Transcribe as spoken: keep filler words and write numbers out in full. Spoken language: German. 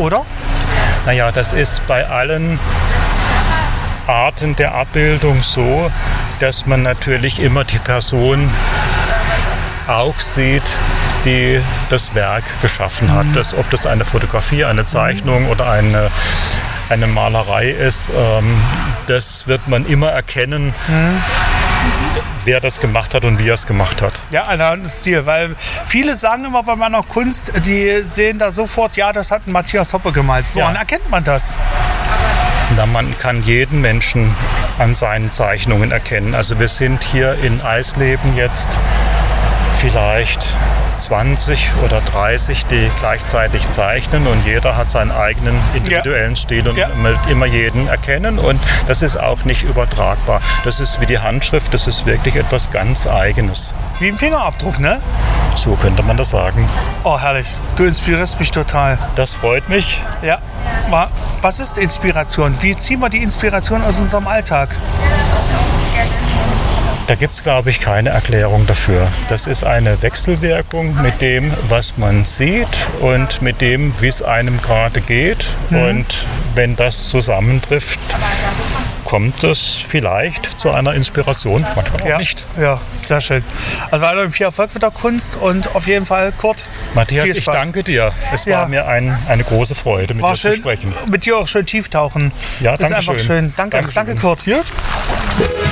oder? Naja, das ist bei allen Arten der Abbildung so, dass man natürlich immer die Person auch sieht, die das Werk geschaffen hat. Das, ob das eine Fotografie, eine Zeichnung oder eine, eine Malerei ist, ähm, das wird man immer erkennen, mhm. wer das gemacht hat und wie er es gemacht hat. Ja, ein Stil, weil viele sagen immer bei meiner Kunst, die sehen da sofort, ja, das hat ein Matthias Hoppe gemalt. Woran ja. erkennt man das? Na, man kann jeden Menschen an seinen Zeichnungen erkennen. Also wir sind hier in Eisleben jetzt vielleicht zwanzig oder dreißig, die gleichzeitig zeichnen und jeder hat seinen eigenen individuellen ja. Stil und ja. man wird immer jeden erkennen und das ist auch nicht übertragbar. Das ist wie die Handschrift, das ist wirklich etwas ganz Eigenes. Wie ein Fingerabdruck, ne? So könnte man das sagen. Oh, herrlich. Du inspirierst mich total. Das freut mich. Ja. Was ist Inspiration? Wie ziehen wir die Inspiration aus unserem Alltag? Da gibt es, glaube ich, keine Erklärung dafür. Das ist eine Wechselwirkung mit dem, was man sieht und mit dem, wie es einem gerade geht. Mhm. Und wenn das zusammentrifft, kommt es vielleicht zu einer Inspiration, manchmal auch ja. nicht. Ja, sehr schön. Also weiterhin viel Erfolg mit der Kunst und auf jeden Fall, Kurt, Matthias, ich danke dir. Es ja. war mir ein, eine große Freude, mit war dir schön, zu sprechen. Mit dir auch schön tieftauchen. Ja, ist danke einfach schön. schön. Danke, Dankeschön. danke Kurt. Hier.